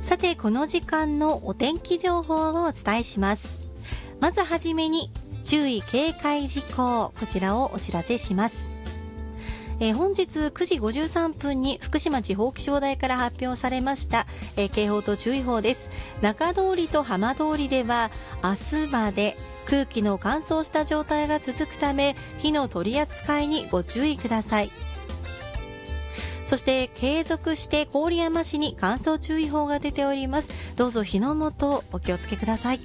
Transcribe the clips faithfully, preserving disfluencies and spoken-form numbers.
さて、この時間のお天気情報をお伝えします。まずはじめに注意警戒事項、こちらをお知らせします。えー、本日くじごじゅうさんぷんに福島地方気象台から発表されました、えー、警報と注意報です。中通りと浜通りでは明日まで空気の乾燥した状態が続くため、火の取り扱いにご注意ください。そして継続して郡山市に乾燥注意報が出ております。どうぞ火の元お気をつけください。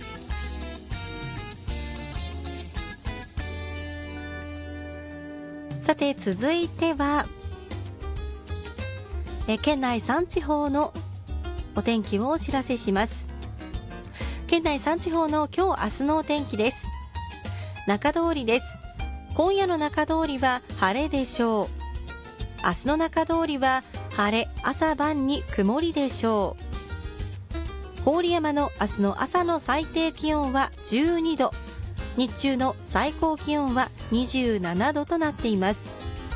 さて、続いてはえ県内さん地方のお天気をお知らせします。県内さん地方の今日明日のお天気です。中通りです。今夜の中通りは晴れでしょう。明日の中通りは晴れ、朝晩に曇りでしょう。郡山の明日の朝の最低気温はじゅうにど、日中の最高気温はにじゅうななどとなっています。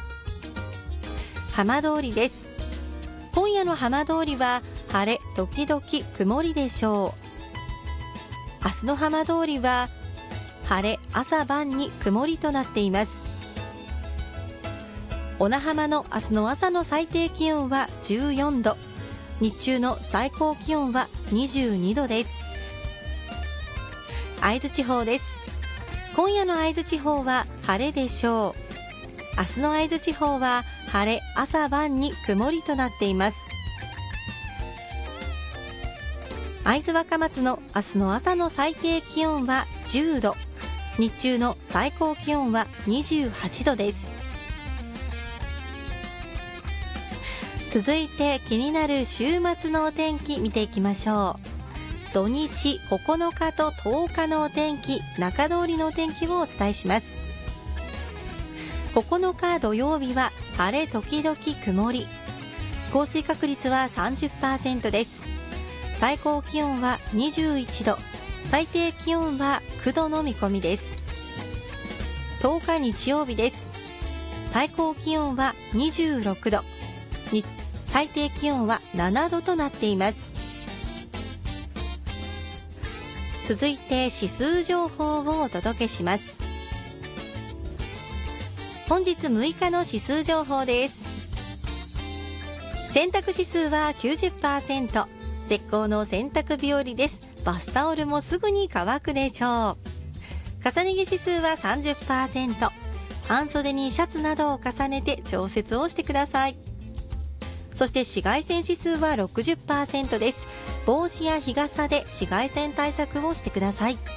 浜通りです。今夜の浜通りは晴れ時々曇りでしょう。明日の浜通りは晴れ、朝晩に曇りとなっています。小名浜の明日の朝の最低気温はじゅうよんど、日中の最高気温はにじゅうにどです。会津地方です。今夜の会津地方は晴れでしょう。明日の会津地方は晴れ、朝晩に曇りとなっています。会津若松の明日の朝の最低気温はじゅうど、日中の最高気温はにじゅうはちどです。続いて気になる週末のお天気見ていきましょう。土日ここのかととおかのお天気、中通りのお天気をお伝えします。ここのか土曜日は晴れ時々曇り、降水確率は さんじゅっパーセント です。最高気温はにじゅういちど、最低気温はきゅうどの見込みです。とおか日曜日です。最高気温はにじゅうろくど、最低気温はななどとなっています。続いて指数情報をお届けします。本日むいかの指数情報です。洗濯指数は きゅうじゅっパーセント、絶好の洗濯日和です。バスタオルもすぐに乾くでしょう。重ね着指数は さんじゅっパーセント、半袖にシャツなどを重ねて調節をしてください。そして紫外線指数は ろくじゅっパーセント です。帽子や日傘で紫外線対策をしてください。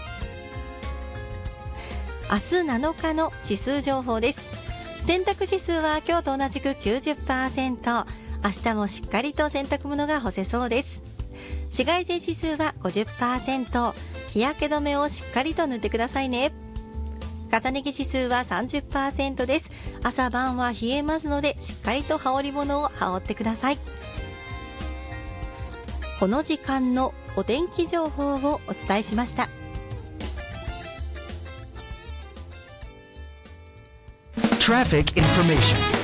明日なのかの指数情報です。洗濯指数は今日と同じく きゅうじゅっパーセント、明日もしっかりと洗濯物が干せそうです。紫外線指数は ごじゅっパーセント、日焼け止めをしっかりと塗ってくださいね。重ね着指数は さんじゅっパーセント です。朝晩は冷えますので、しっかりと羽織物を羽織ってください。この時間のお天気情報をお伝えしました。 Traffic information